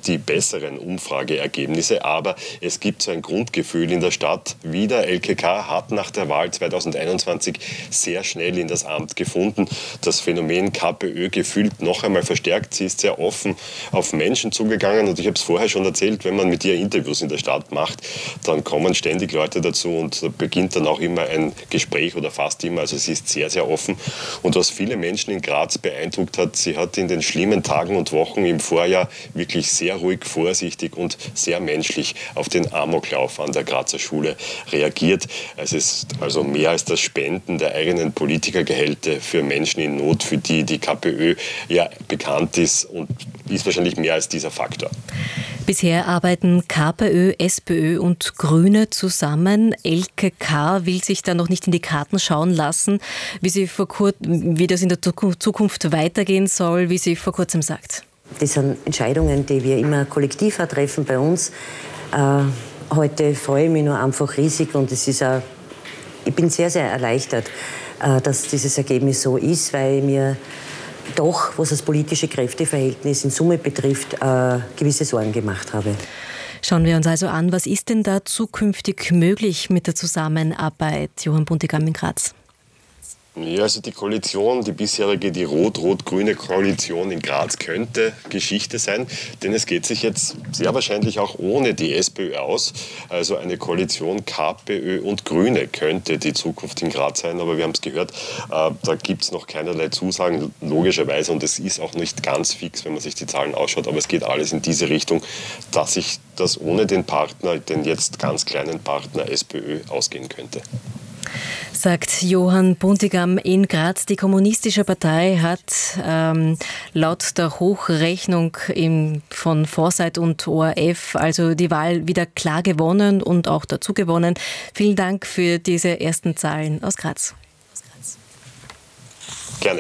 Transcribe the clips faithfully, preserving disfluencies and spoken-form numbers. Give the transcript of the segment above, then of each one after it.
die besseren Umfrageergebnisse, aber es gibt so ein Grundgefühl in der Stadt. Wieder L K K hat nach der Wahl zweitausendeinundzwanzig sehr schnell in das Amt gefunden. Das Phänomen KPÖ gefühlt noch einmal verstärkt. Sie ist sehr offen auf Menschen zugegangen und ich habe es vorher schon erzählt, wenn man mit ihr Interviews in der Stadt macht, dann kommen ständig Leute dazu und da beginnt dann auch immer ein Gespräch oder fast immer. Also sie ist sehr, sehr offen. Und was viele Menschen in Graz beeindruckt hat, sie hat in den schlimmen Tagen und Wochen im Vorjahr wirklich sehr ruhig, vorsichtig und sehr menschlich auf den Amoklauf an der Grazer Schule reagiert. Es ist also mehr als das Spenden der eigenen Politikergehälter für Menschen in Not, für die die KPÖ ja bekannt ist, und ist wahrscheinlich mehr als dieser Faktor. Bisher arbeiten KPÖ, SPÖ und Grüne zusammen. L K K will sich da noch nicht in die Karten schauen lassen, wie, sie vor kur- wie das in der Zukunft weitergehen soll, wie sie vor kurzem sagt. Das sind Entscheidungen, die wir immer kollektiv treffen bei uns. Äh, heute freue ich mich nur einfach riesig und es ist auch, ich bin sehr, sehr erleichtert, äh, dass dieses Ergebnis so ist, weil mir doch, was das politische Kräfteverhältnis in Summe betrifft, äh, gewisse Sorgen gemacht habe. Schauen wir uns also an, was ist denn da zukünftig möglich mit der Zusammenarbeit, Johann Buntigam in Graz? Ja, also die Koalition, die bisherige, die rot-rot-grüne Koalition in Graz könnte Geschichte sein, denn es geht sich jetzt sehr wahrscheinlich auch ohne die SPÖ aus. Also eine Koalition KPÖ und Grüne könnte die Zukunft in Graz sein, aber wir haben es gehört, äh, da gibt es noch keinerlei Zusagen, logischerweise, und es ist auch nicht ganz fix, wenn man sich die Zahlen ausschaut, aber es geht alles in diese Richtung, dass sich das ohne den Partner, den jetzt ganz kleinen Partner SPÖ, ausgehen könnte. Sagt Johann Buntigam in Graz. Die Kommunistische Partei hat ähm, laut der Hochrechnung im, von Foresight und O R F also die Wahl wieder klar gewonnen und auch dazu gewonnen. Vielen Dank für diese ersten Zahlen aus Graz. Gerne.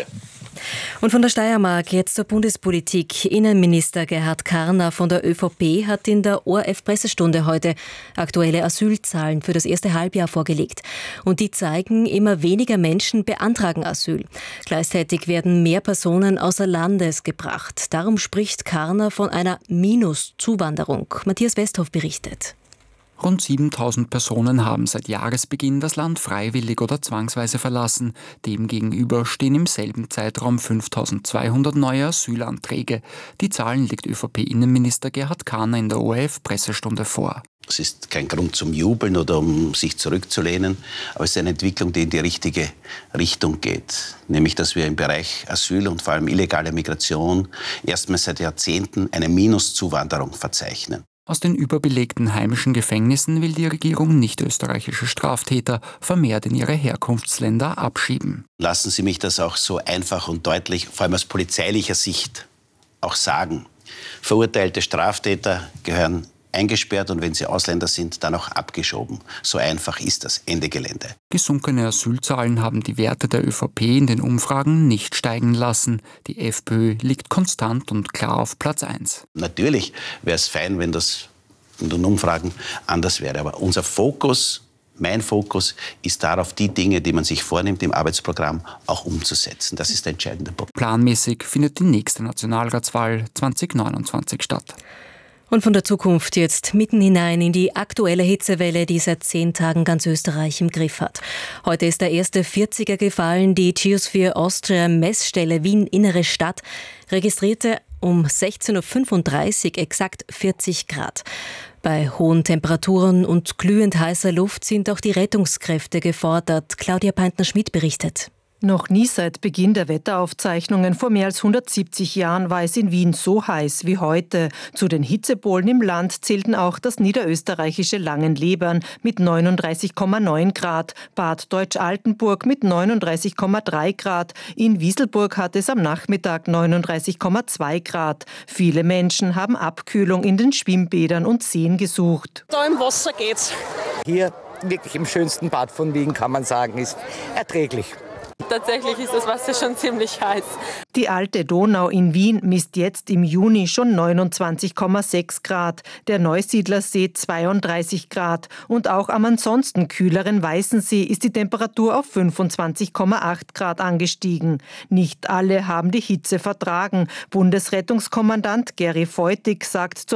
Und von der Steiermark jetzt zur Bundespolitik. Innenminister Gerhard Karner von der ÖVP hat in der O R F-Pressestunde heute aktuelle Asylzahlen für das erste Halbjahr vorgelegt. Und die zeigen, immer weniger Menschen beantragen Asyl. Gleichzeitig werden mehr Personen außer Landes gebracht. Darum spricht Karner von einer Minuszuwanderung. Matthias Westhoff berichtet. Rund siebentausend Personen haben seit Jahresbeginn das Land freiwillig oder zwangsweise verlassen. Demgegenüber stehen im selben Zeitraum fünftausendzweihundert neue Asylanträge. Die Zahlen legt ÖVP-Innenminister Gerhard Karner in der O R F-Pressestunde vor. Es ist kein Grund zum Jubeln oder um sich zurückzulehnen, aber es ist eine Entwicklung, die in die richtige Richtung geht. Nämlich, dass wir im Bereich Asyl und vor allem illegale Migration erstmals seit Jahrzehnten eine Minuszuwanderung verzeichnen. Aus den überbelegten heimischen Gefängnissen will die Regierung nicht-österreichische Straftäter vermehrt in ihre Herkunftsländer abschieben. Lassen Sie mich das auch so einfach und deutlich, vor allem aus polizeilicher Sicht, auch sagen. Verurteilte Straftäter gehören eingesperrt und wenn sie Ausländer sind, dann auch abgeschoben. So einfach ist das. Ende Gelände. Gesunkene Asylzahlen haben die Werte der ÖVP in den Umfragen nicht steigen lassen. Die FPÖ liegt konstant und klar auf Platz eins. Natürlich wäre es fein, wenn das in den Umfragen anders wäre. Aber unser Fokus, mein Fokus, ist darauf, die Dinge, die man sich vornimmt im Arbeitsprogramm, auch umzusetzen. Das ist der entscheidende Punkt. Planmäßig findet die nächste Nationalratswahl zwanzig neunundzwanzig statt. Und von der Zukunft jetzt mitten hinein in die aktuelle Hitzewelle, die seit zehn Tagen ganz Österreich im Griff hat. Heute ist der erste vierziger gefallen. Die Geosphere Austria Messstelle Wien Innere Stadt registrierte um sechzehn Uhr fünfunddreißig exakt vierzig Grad. Bei hohen Temperaturen und glühend heißer Luft sind auch die Rettungskräfte gefordert. Claudia Peintner-Schmidt berichtet. Noch nie seit Beginn der Wetteraufzeichnungen vor mehr als hundertsiebzig Jahren war es in Wien so heiß wie heute. Zu den Hitzepolen im Land zählten auch das niederösterreichische Langenlebern mit neununddreißig Komma neun Grad, Bad Deutsch-Altenburg mit neununddreißig Komma drei Grad, in Wieselburg hat es am Nachmittag neununddreißig Komma zwei Grad. Viele Menschen haben Abkühlung in den Schwimmbädern und Seen gesucht. Da im Wasser geht's. Hier wirklich im schönsten Bad von Wien, kann man sagen, ist erträglich. Tatsächlich ist das Wasser schon ziemlich heiß. Die alte Donau in Wien misst jetzt im Juni schon neunundzwanzig Komma sechs Grad, der Neusiedlersee zweiunddreißig Grad und auch am ansonsten kühleren Weißensee ist die Temperatur auf fünfundzwanzig Komma acht Grad angestiegen. Nicht alle haben die Hitze vertragen. Bundesrettungskommandant Gary Feutig sagt zur